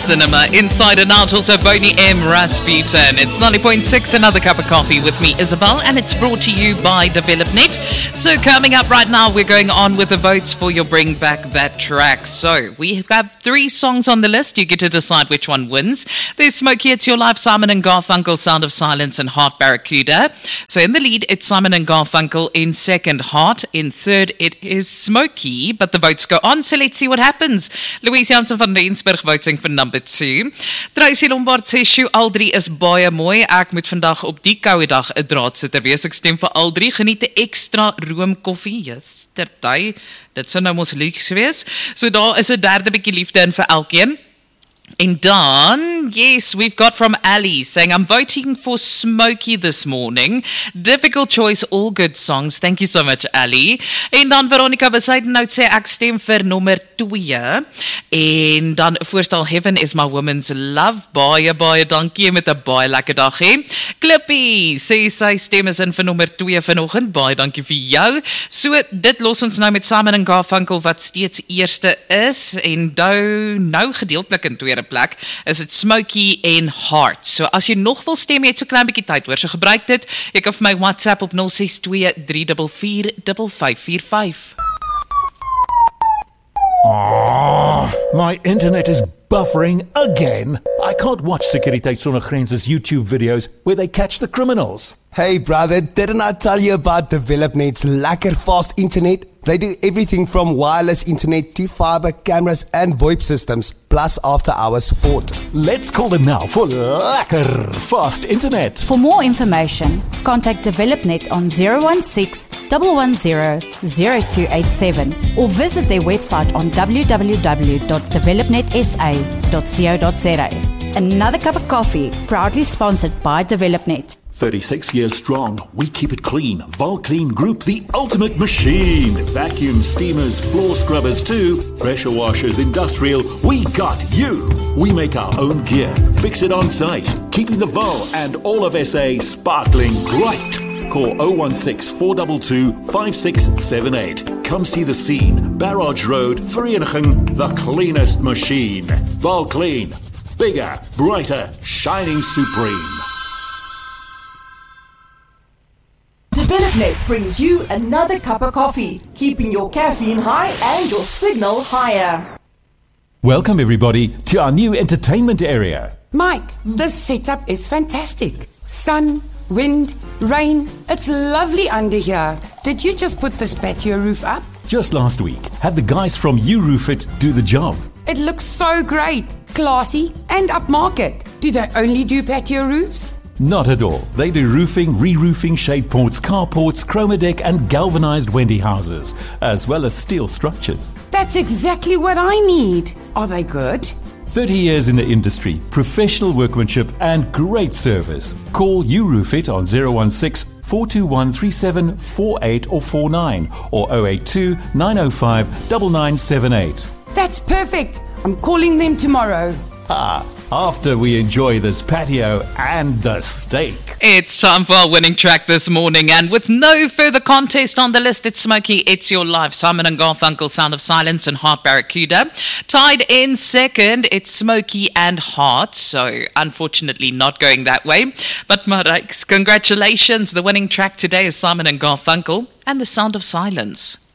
Cinema, Inside and Out, also Boney M. Rasputin. It's 90.6, another cup of coffee with me, Isabel, and it's brought to you by DevelopNet. So coming up right now, we're going on with the votes for your Bring Back That Track. So we have 3 songs on the list. You get to decide which one wins. There's Smokey, It's Your Life, Simon and Garfunkel, Sound of Silence, and Heart Barracuda. So in the lead, it's Simon and Garfunkel. In second, Heart. In third, it is Smokey. But the votes go on, so let's see what happens. Louise Jansen van Rensburg voting for number 2. Tracy Lombard sê, "Sjoe, al 3 is baie mooi. Ek moet vandag op die koue dag 'n draadsitter wees. Ek stem vir al 3. Geniet 'n ekstra roomkoffie." Yesterday. Dit sou nou mos lief wees. So daar is 'n derde bietjie liefde in vir elkeen. And Dan, yes, we've got from Ali saying, "I'm voting for Smokey this morning. Difficult choice, all good songs." Thank you so much, Ali. En dan Veronica Besuidenhout sê, "Ek stem vir nommer 2. En dan voorstel Heaven is my woman's love. Baie dankie met 'n baie lekker dag hê." Klippie sê sy stem is in vir nommer 2 vanoggend. Baie dankie vir jou. So, dit los ons nou met Simon en Garfunkel wat steeds eerste is en nou gedeeltelik in tweede plek is dit Smokey en Heart. So as jy nog wil stem, jy het so klein bietjie tyd hoor, so gebruik dit. Jy kan vir my WhatsApp op 062 344 5545. Oh, my internet is buffering again. I can't watch Sekuriteit Sonder Grense's YouTube videos where they catch the criminals. Hey brother, didn't I tell you about DevelopNet's lekker fast internet? They do everything from wireless internet to fiber, cameras and VoIP systems, plus after-hour support. Let's call them now for lekker fast internet. For more information, contact DevelopNet on 016-110-0287 or visit their website on www.developnetsa.co.za. Another cup of coffee, proudly sponsored by DevelopNet. 36 years strong, we keep it clean. Volclean Group, the ultimate machine. Vacuum steamers, floor scrubbers too, pressure washers, industrial, we got you. We make our own gear, fix it on site, keeping the Vol and all of SA sparkling bright. Call 016-422-5678. Come see the scene. Barrage Road, Vereeniging, the cleanest machine. Volclean, bigger, brighter, shining supreme. DevelopNet brings you another cup of coffee, keeping your caffeine high and your signal higher. Welcome everybody to our new entertainment area. Mike, this setup is fantastic. Sun, wind, rain, it's lovely under here. Did you just put this patio roof up? Just last week, had the guys from You Roof It do the job. It looks so great, classy and upmarket. Do they only do patio roofs? Not at all. They do roofing, re-roofing, shade ports, carports, chromadeck and galvanized Wendy houses, as well as steel structures. That's exactly what I need. Are they good? 30 years in the industry, professional workmanship and great service. Call You Roof It on 016-421-3748 or 49 or 082-905-9978. That's perfect. I'm calling them tomorrow. After we enjoy this patio and the steak. It's time for our winning track this morning, and with no further contest on the list, it's Smokey, It's Your Life, Simon and Garfunkel, Sound of Silence, and Heart Barracuda. Tied in second, it's Smokey and Heart, so unfortunately not going that way. But Marix, congratulations. The winning track today is Simon and Garfunkel and the Sound of Silence.